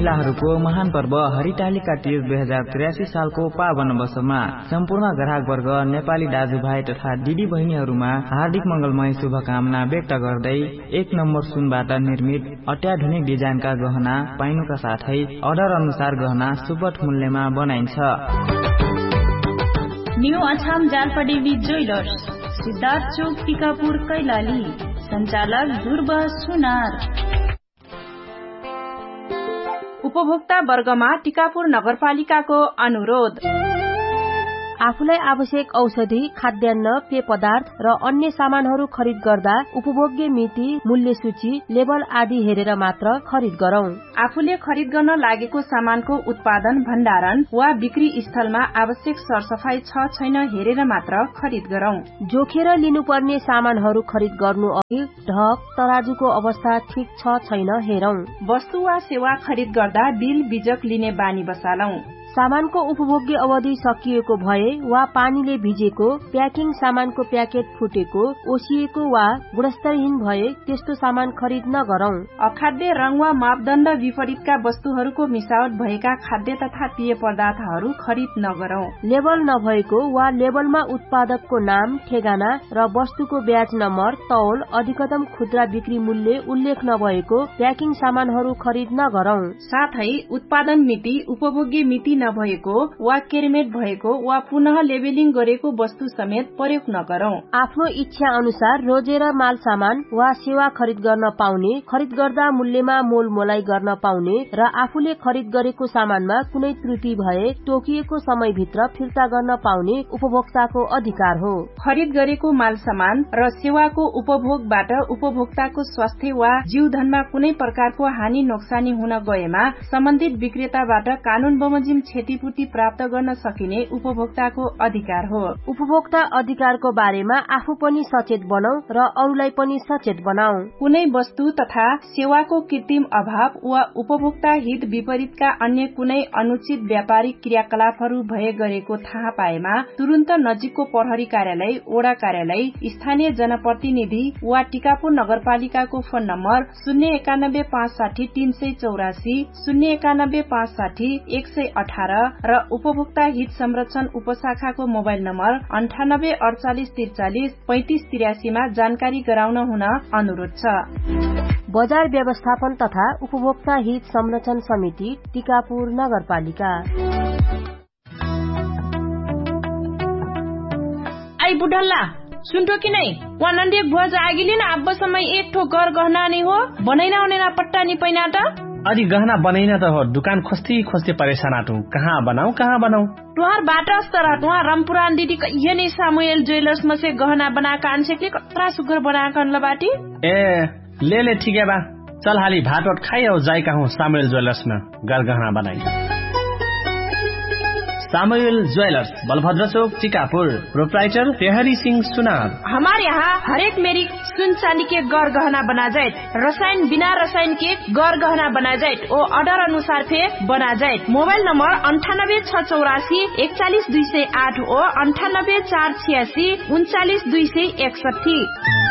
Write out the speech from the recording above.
महिलाहरूको महान पर्व हरितालिका तीज 2083 सालको पावन अवसरमा सम्पूर्ण ग्राहक वर्ग, नेपाली दाजुभाइ तथा दिदी बहिनीहरूमा हार्दिक मंगलमय शुभकामना व्यक्त गर्दै 1 नम्बर सुनबाट निर्मित अत्याधुनिक डिजाइनका गहना पाइनुका साथै अर्डर अनुसार गहना सुपथ मूल्यमा बनाइन्छ। न्यू अछाम जालपादेवी ज्वेलर्स, सिद्धार्थ चोक, टिकापुर, कैलाली। सञ्चालक ध्रुव सुनार। उपभोक्ता वर्गमा टिकापुर नगरपालिकाको अनुरोध। आफूलाई आवश्यक औषधि, खाद्यान्न, पेय पदार्थ र अन्य सामानहरू खरिद गर्दा उपभोग्य मिति, मूल्य सूची, लेबल आदि हेरेर मात्र खरिद गरौं। आफूले खरिद गर्न लागेको सामानको उत्पादन, भण्डारण वा बिक्री स्थलमा आवश्यक सरसफाई छ छैन हेरेर मात्र खरिद गरौं। जोखेर लिनुपर्ने सामानहरू खरिद गर्नु अघि ढक, तराजुको अवस्था ठिक छ छैन हेरौं। वस्तु वा सेवा खरिद गर्दा बिल बीजक लिने बानी बसालौं। सामानको उपभोग्य अवधि सकिएको भए वा पानीले भिजेको, प्याकिङ सामानको प्याकेट फुटेको, ओसिएको वा गुणस्तरहीन भए त्यस्तो सामान खरिद नगरौं। अखाद्य रंग वा मापदण्ड विपरीतका वस्तुहरूको मिसावट भएका खाद्य तथा पेय पदार्थहरू खरिद नगरौं। लेबल नभएको वा लेबलमा उत्पादकको नाम, ठेगाना र वस्तुको ब्याज नम्बर, तौल, अधिकतम खुद्रा बिक्री मूल्य उल्लेख नभएको प्याकिङ सामानहरू खरिद नगरौं। साथै उत्पादन मिति, उपभोग्य मिति नभएको वा केरमेट भएको वा पुनः लेबलिङ गरेको वस्तु समेत प्रयोग नगरौं। आफ्नो इच्छा अनुसार रोजेर माल सामान वा सेवा खरिद गर्न पाउने, खरिद गर्दा मूल्यमा मोलमोलाई गर्न पाउने र आफूले खरिद गरेको सामानमा कुनै त्रुटि भए तोकिएको समयभित्र फिर्ता गर्न पाउने उपभोक्ताको अधिकार हो। खरिद गरेको माल सामान र सेवाको उपभोगबाट उपभोक्ताको स्वास्थ्य वा जीवधनमा कुनै प्रकारको हानि नोक्सानी हुन गएमा सम्बन्धित विक्रेताबाट कानून बमोजिम क्षतिपूर्ति प्राप्त गर्न सकिने उपभोक्ताको अधिकार हो। उपभोक्ता अधिकारको बारेमा आफू पनि सचेत बनौ र अरूलाई पनि सचेत बनाऊ। कुनै वस्तु तथा सेवाको कृत्रिम अभाव वा उपभोक्ता हित विपरीतका अन्य कुनै अनुचित व्यापारिक क्रियाकलापहरू भए गरेको थाहा पाएमा तुरन्त नजिकको प्रहरी कार्यालय, वडा कार्यालय, स्थानीय जनप्रतिनिधि वा टिकापुर नगरपालिकाको फोन नम्बर 091560384, 091560118 र उपभोक्ता हित संरक्षण उपशाखाको मोबाइल नम्बर 9848433583 मा जानकारी गराउन हुन अनुरोध छ। बजार व्यवस्थापन तथा उपभोक्ता हित संरक्षण समिति, टिकापुर नगरपालिका। आई बुढल्ला सुन्टो कि नै वानन्दे भुवाज आगिलिन अब समय एक ठो घर गहना नि हो बनैना उनेना पट्टा नि पैना त अरे गहना बनैना त हो दुकान खोस्ती परेशान आटू कहाँ बनाऊ तुहार बाटस तर तुहार रमपुरान दीदी ये नै सामुएल ज्वेलर्स में से गहना बनाका अनसेकले कत्रा सुगर बनाका लबाटी ए ले ठीक है बा चल हाली भात खाई और जाई का हूँ सामुएल ज्वेलर्स में गहना बनाई। सामुएल ज्वेलर्स, बलभद्र चौक, टिकापुर। प्रोप्राइटर तेहरी सिंह सुनार। हमारे यहाँ हरेक मेरी सुन चांदी के गौर गहना बना जाए, रसायन बिना रसायन के गौर गहना बना जाए और ऑर्डर अनुसार पे बना जाए। मोबाइल नंबर 9864841208 और 9846392261।